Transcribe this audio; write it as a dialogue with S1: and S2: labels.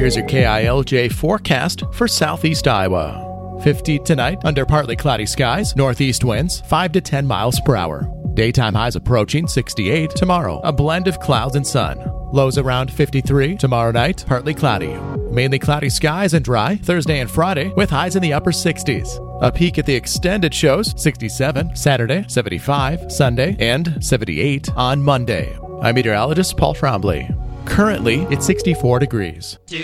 S1: Here's your KILJ forecast for southeast Iowa. 50 tonight under partly cloudy skies, northeast winds 5 to 10 miles per hour. Daytime highs approaching 68 tomorrow, a blend of clouds and sun. Lows around 53 tomorrow night, partly cloudy. Mainly cloudy skies and dry Thursday and Friday with highs in the upper 60s. A peak at the extended shows 67 Saturday, 75 Sunday, and 78 on Monday. I'm meteorologist Paul Trombley. Currently, it's 64 degrees.